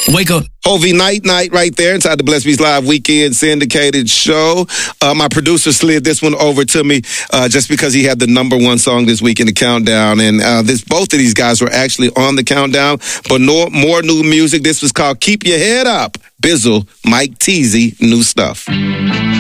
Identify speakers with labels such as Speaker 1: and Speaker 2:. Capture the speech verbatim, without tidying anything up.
Speaker 1: Wake up.
Speaker 2: Hovey Night Night right there inside the Bless Beats Live Weekend syndicated show. Uh, my producer slid this one over to me uh, just because he had the number one song this week in the countdown. And uh, this both of these guys were actually on the countdown. But no, more new music. This was called Keep Your Head Up. Bizzle, Mike Teasy, new stuff.